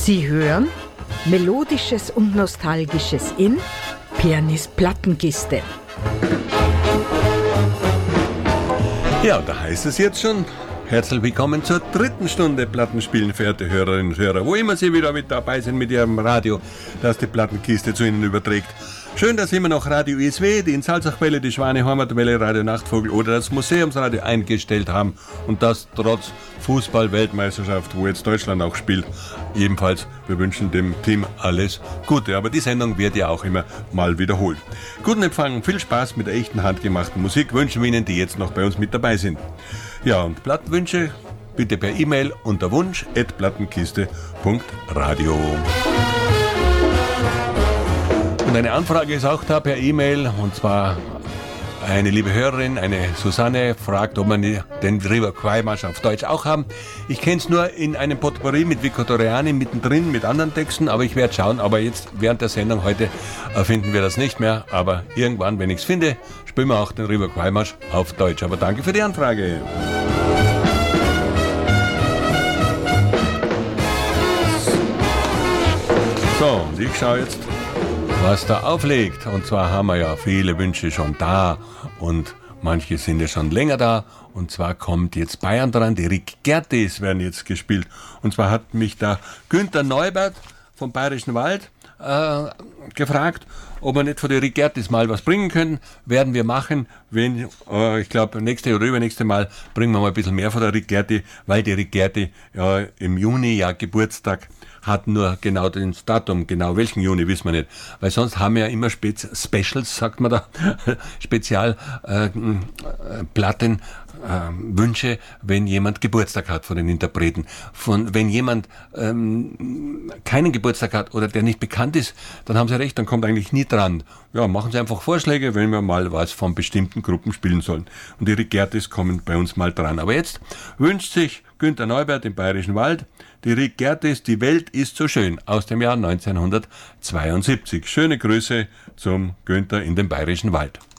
Sie hören Melodisches und Nostalgisches in Pianis Plattenkiste. Ja, da heißt es jetzt schon, herzlich willkommen zur 3. Stunde Plattenspielen, verehrte Hörerinnen und Hörer, wo immer Sie wieder mit dabei sind mit Ihrem Radio, das die Plattenkiste zu Ihnen überträgt. Schön, dass immer noch Radio ISW, die in Salzachwelle, die Schwane Heimatwelle, Radio Nachtvogel oder das Museumsradio eingestellt haben und das trotz Fußball-Weltmeisterschaft, wo jetzt Deutschland auch spielt. Jedenfalls, wir wünschen dem Team alles Gute, aber die Sendung wird ja auch immer mal wiederholt. Guten Empfang, viel Spaß mit der echten handgemachten Musik wünschen wir Ihnen, die jetzt noch bei uns mit dabei sind. Ja, und Plattenwünsche bitte per E-Mail unter wunsch@plattenkiste.radio. Und eine Anfrage ist auch da per E-Mail, und zwar eine liebe Hörerin, eine Susanne, fragt, ob man den River Kwai-Marsch auf Deutsch auch haben. Ich kenne es nur in einem Potpourri mit Vico Torriani mittendrin, mit anderen Texten, aber ich werde schauen. Aber jetzt während der Sendung heute finden wir das nicht mehr. Aber irgendwann, wenn ich es finde, spielen wir auch den River Kwai-Marsch auf Deutsch. Aber danke für die Anfrage. So, und ich schaue jetzt, was da auflegt. Und zwar haben wir ja viele Wünsche schon da und manche sind ja schon länger da. Und zwar kommt jetzt Bayern dran, die Rigertis werden jetzt gespielt. Und zwar hat mich da Günther Neubert vom Bayerischen Wald gefragt, ob wir nicht von den Rigertis mal was bringen können. Werden wir machen, wenn, ich glaube, nächste oder übernächste Mal bringen wir mal ein bisschen mehr von der Rigerti, weil die Rigerti ja im Juni ja Geburtstag hat, nur genau das Datum, genau welchen Juni, wissen wir nicht. Weil sonst haben wir ja immer Specials, sagt man da, Spezialplatten, Wünsche, wenn jemand Geburtstag hat von den Interpreten. Wenn jemand keinen Geburtstag hat oder der nicht bekannt ist, dann haben Sie recht, dann kommt eigentlich nie dran. Ja, machen Sie einfach Vorschläge, wenn wir mal was von bestimmten Gruppen spielen sollen. Und die Rigertis kommen bei uns mal dran. Aber jetzt wünscht sich Günther Neubert im Bayerischen Wald die Rigertis, die Welt ist so schön, aus dem Jahr 1972. Schöne Grüße zum Günther in den Bayerischen Wald.